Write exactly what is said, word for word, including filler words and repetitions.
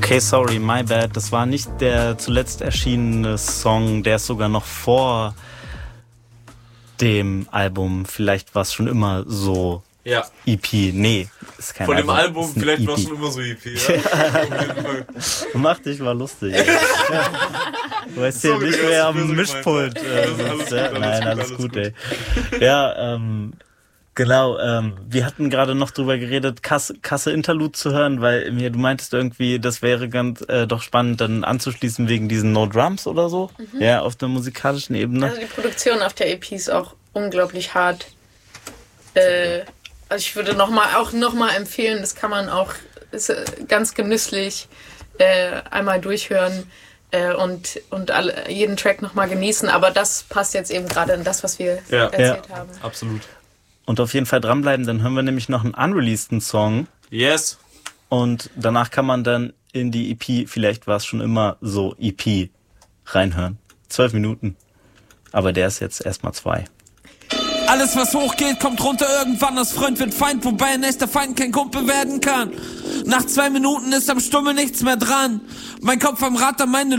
Okay, sorry, my bad. Das war nicht der zuletzt erschienene Song, der ist sogar noch vor dem Album. Vielleicht war es schon immer so ja. E P. Nee, ist kein Von Album. dem Album, vielleicht E P. war es schon immer so E P. Ja? Mach dich mal lustig. Ja. Du weißt ja nicht, wer am Mischpult äh, sitzt. Ja? Nein, alles gut, ey. Ja, ähm... Genau, ähm, wir hatten gerade noch drüber geredet, Kasse, Kasse Interlude zu hören, weil mir du meintest irgendwie, das wäre ganz äh, doch spannend, dann anzuschließen wegen diesen No Drums oder so, mhm. ja, auf der musikalischen Ebene. Also die Produktion auf der E P ist auch unglaublich hart. Äh, also ich würde noch mal, auch nochmal empfehlen, das kann man auch, ist ganz genüsslich äh, einmal durchhören äh, und, und alle, jeden Track nochmal genießen, aber das passt jetzt eben gerade in das, was wir ja. erzählt ja. haben. Absolut. Und auf jeden Fall dranbleiben, dann hören wir nämlich noch einen unreleaseden Song. Yes. Und danach kann man dann in die E P, vielleicht war es schon immer so, E P reinhören. Zwölf Minuten. Aber der ist jetzt erstmal zwei. Alles, was hochgeht, kommt runter irgendwann. Aus Freund wird Feind, wobei ein echter Feind kein Kumpel werden kann. Nach zwei Minuten ist am Stummel nichts mehr dran. Mein Kopf am Rad, an meine